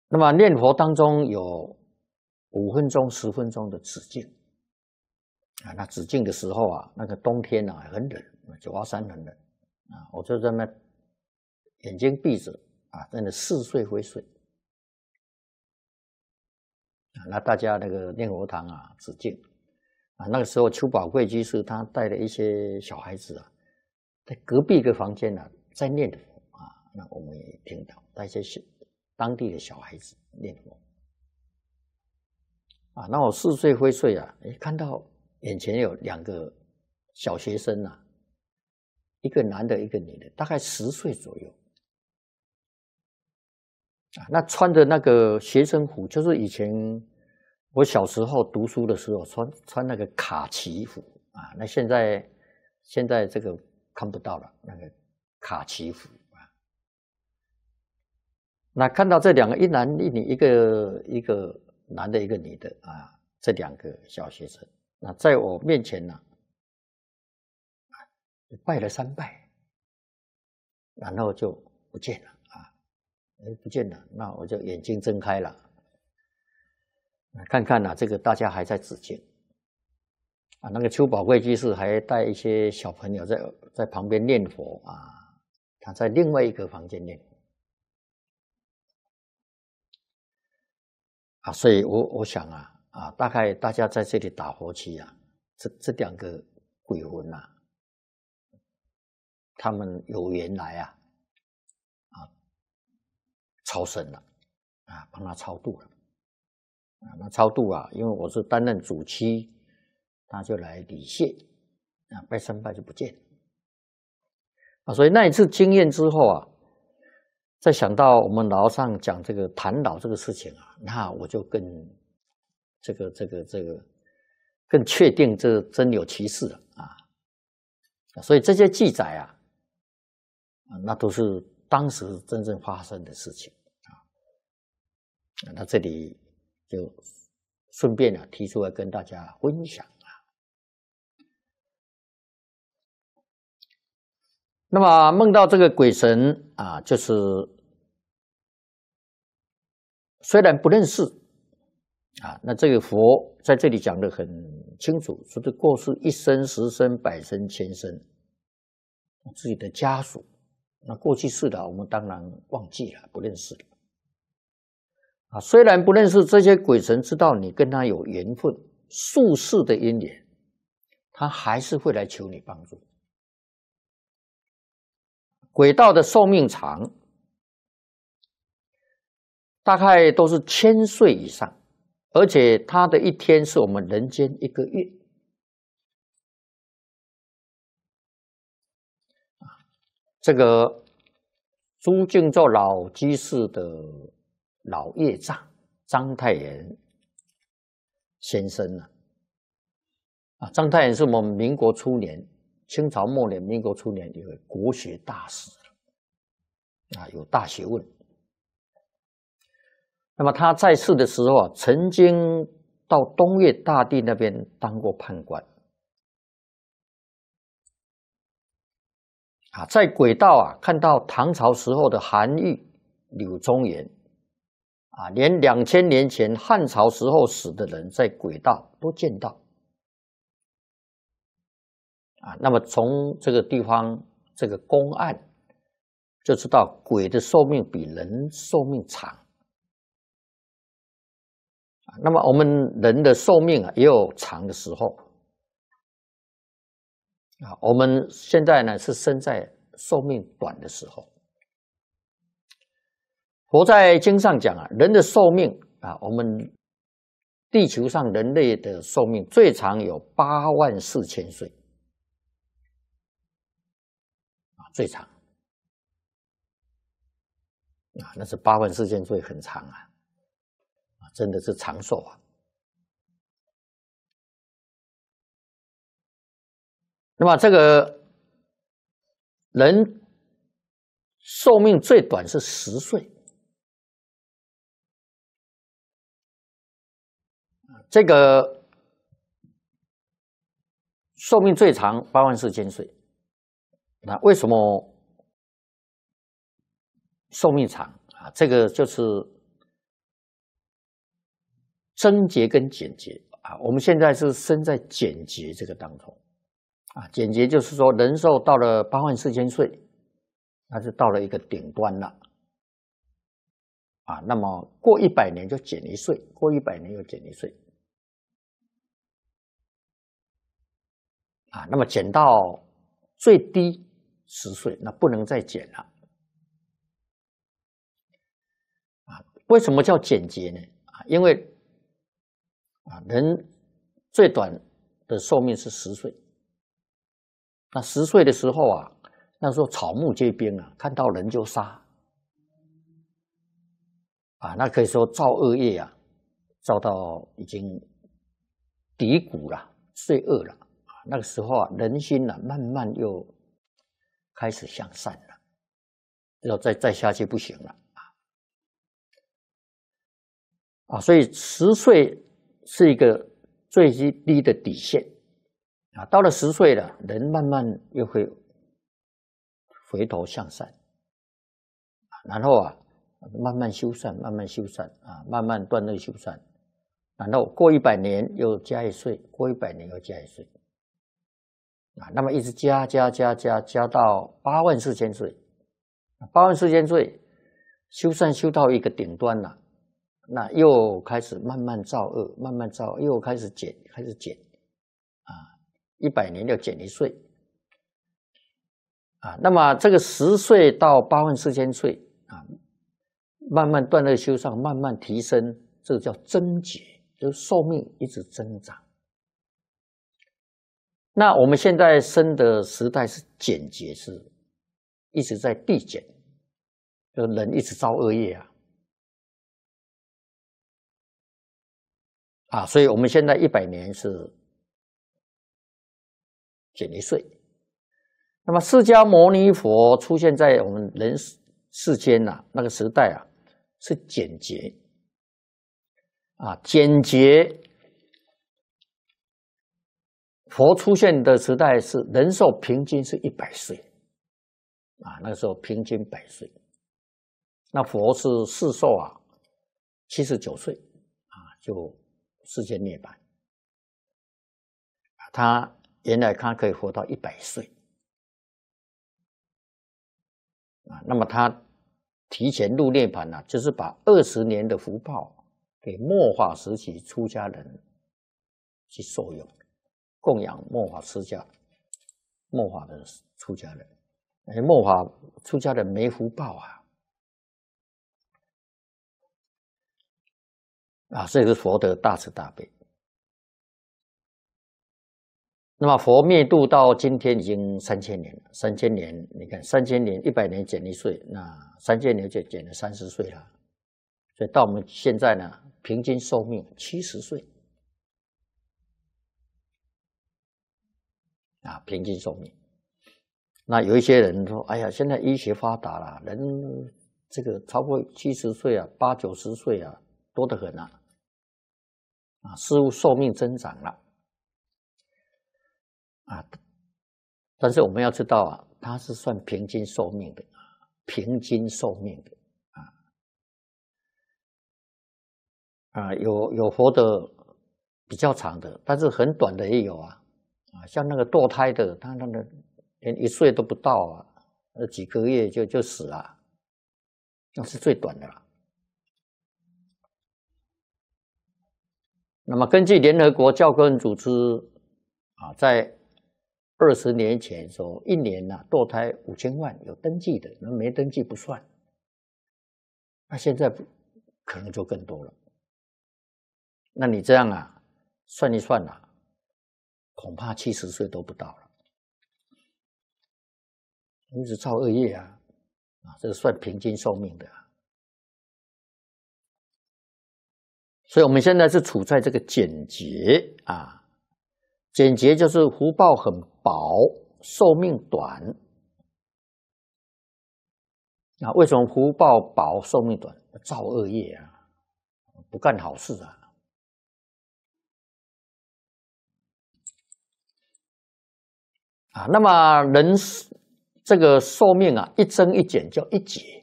那么念佛当中有5分钟、10分钟的止境啊。那止境的时候啊，那个冬天啊很冷，九华山很冷啊，我就在那眼睛闭着啊，真的似睡非睡啊。那大家那个念佛堂啊止境啊，那个时候邱宝贵居士他带了一些小孩子啊，在隔壁一个房间啊在念佛啊，那我们也听到带一些当地的小孩子念佛啊。那我似睡非睡啊，看到眼前有2个小学生啊，一个男的，一个女的，大概10岁左右啊。那穿着那个学生服，就是以前我小时候读书的时候穿那个卡其服啊。那现在这个看不到了，那个卡其服啊。那看到这2个，一男一女，一个男的，一个女的啊，这2个小学生，那在我面前呢，拜了3拜，然后就不见了啊，不见了。那我就眼睛睁开了，看看这个大家还在止境啊。那个邱宝贵居士还带一些小朋友在旁边念佛啊，他在另外一个房间念佛啊。所以我想啊，大概大家在这里打佛七啊，这2个鬼魂啊，他们有缘来啊超生了啊，帮他超度了啊。那超度啊，因为我是担任主期，他就来礼谢啊，拜3拜就不见了啊。所以那一次经验之后啊，再想到我们老上讲这个谈老这个事情啊，那我就更这个更确定这真有其事了啊。所以这些记载啊，那都是当时真正发生的事情啊。那这里就顺便提出来跟大家分享啊。那么梦到这个鬼神啊，就是虽然不认识啊，那这个佛在这里讲得很清楚，说这过世1生、10生、100生、1000生，自己的家属，那过去世的我们当然忘记了，不认识了啊。虽然不认识，这些鬼神知道你跟他有缘分，宿世的因缘，他还是会来求你帮助。鬼道的寿命长，大概都是1000岁以上，而且他的一天是我们人间1个月。这个朱敬照老居士的老业障章太炎先生啊，章太炎是我们民国初年、清朝末年、民国初年一位国学大师啊，有大学问。那么他在世的时候啊，曾经到东岳大帝那边当过判官啊，在鬼道啊看到唐朝时候的韩愈、柳宗元啊，连2000年前汉朝时候死的人在鬼道都见到啊。那么从这个地方这个公案就知道，鬼的寿命比人寿命长。那么我们人的寿命啊也有长的时候啊。我们现在呢是生在寿命短的时候。佛在经上讲啊，人的寿命啊，我们地球上人类的寿命最长有84000岁啊，最长啊，那是84000岁，很长啊。真的是长寿啊。那么这个人寿命最短是10岁，这个寿命最长84000岁。那为什么寿命长啊？这个就是增劫跟减劫啊，我们现在是身在减劫这个当中啊，减劫就是说人寿到了84000岁，那是到了一个顶端了啊，那么过100年就减1岁，过100年又减1岁啊，那么减到最低10岁，那不能再减了啊。为什么叫减劫呢？啊，因为人最短的寿命是10岁，那10岁的时候啊，那时候草木皆兵啊，看到人就杀啊，那可以说造恶业啊，造到已经低谷了，罪恶了啊。那个时候啊，人心啊，慢慢又开始向善了，要再下去不行了啊。所以10岁是一个最低的底线啊。到了10岁了，人慢慢又会回头向善，然后啊，慢慢修善，慢慢修善啊，慢慢断恶修善，然后过100年又加1岁，过100年又加1岁啊，那么一直加到84000岁，84000岁修善修到一个顶端了，那又开始慢慢造恶，慢慢造恶，又开始减啊，100年要减1岁啊，那么这个10岁到84000岁啊，慢慢断恶修善，慢慢提升，这个叫增劫，就是寿命一直增长。那我们现在生的时代是减劫，是一直在递减，就人一直造恶业啊，所以我们现在100年是减1岁。那么释迦牟尼佛出现在我们人世间那个时代是减劫啊，减劫。佛出现的时代是人寿平均是100岁啊，那个时候平均100岁。那佛是世寿79岁啊，就世间涅槃。他原来他可以活到100岁啊，那么他提前入涅槃就是把20年的福报给末法时期出家人去受用。供养末法出家，末法的出家人，末法出家人没福报这是佛的大慈大悲。那么佛灭度到今天已经3000年了，3000年，你看3000年100年减1岁，那3000年就减了30岁了，所以到我们现在呢，平均寿命70岁。平均寿命。那有一些人说：“哎呀，现在医学发达了，人这个超过70岁80、90岁多得很似乎寿命增长了但是我们要知道它是算平均寿命的，平均寿命的有活得比较长的，但是很短的也有像那个堕胎的，他那个连1岁都不到几个月就死了，那是最短的了。那么根据联合国教科文组织在20年前说，1年堕胎5000万，有登记的，那没登记不算。那现在可能就更多了。那你这样算一算恐怕70岁都不到了，一直造恶业这个算平均寿命的所以我们现在是处在这个减劫减劫就是福报很薄，寿命短为什么福报薄，寿命短？造恶业不干好事那么人这个寿命一增一减叫一劫